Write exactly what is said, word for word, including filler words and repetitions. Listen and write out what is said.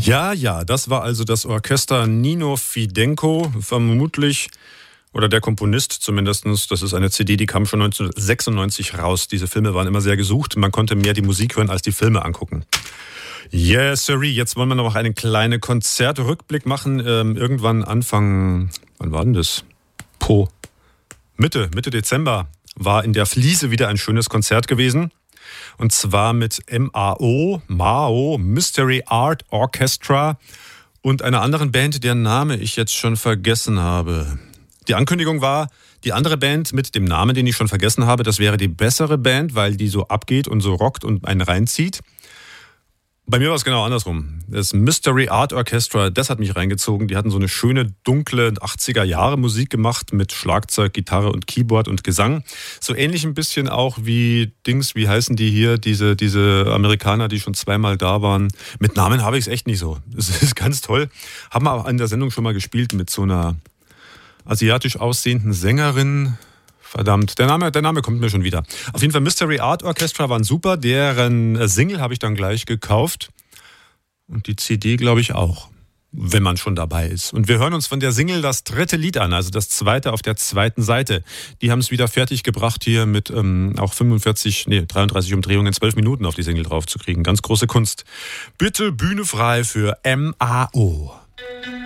Ja, ja, das war also das Orchester Nino Fidenko, vermutlich, oder der Komponist zumindestens. Das ist eine C D, die kam schon neunzehnhundertsechsundneunzig raus. Diese Filme waren immer sehr gesucht. Man konnte mehr die Musik hören, als die Filme angucken. Yes, sorry. Jetzt wollen wir noch einen kleinen Konzertrückblick machen. Ähm, irgendwann Anfang, wann war denn das? Po. Mitte, Mitte Dezember war in der Fliese wieder ein schönes Konzert gewesen. Und zwar mit M A O, M A O, Mystery Art Orchestra und einer anderen Band, deren Name ich jetzt schon vergessen habe. Die Ankündigung war, die andere Band mit dem Namen, den ich schon vergessen habe, das wäre die bessere Band, weil die so abgeht und so rockt und einen reinzieht. Bei mir war es genau andersrum. Das Mystery Art Orchestra, das hat mich reingezogen. Die hatten so eine schöne, dunkle achtziger-Jahre-Musik gemacht mit Schlagzeug, Gitarre und Keyboard und Gesang. So ähnlich ein bisschen auch wie Dings, wie heißen die hier, diese, diese Amerikaner, die schon zweimal da waren. Mit Namen habe ich es echt nicht so. Das ist ganz toll. Haben wir auch in der Sendung schon mal gespielt mit so einer asiatisch aussehenden Sängerin. Verdammt, der Name, der Name kommt mir schon wieder. Auf jeden Fall Mystery Art Orchestra waren super. Deren Single habe ich dann gleich gekauft. Und die C D, glaube ich, auch, wenn man schon dabei ist. Und wir hören uns von der Single das dritte Lied an, also das zweite auf der zweiten Seite. Die haben es wieder fertig gebracht, hier mit ähm, auch fünfundvierzig, nee, dreiunddreißig Umdrehungen in zwölf Minuten auf die Single drauf zu kriegen. Ganz große Kunst. Bitte Bühne frei für M A O.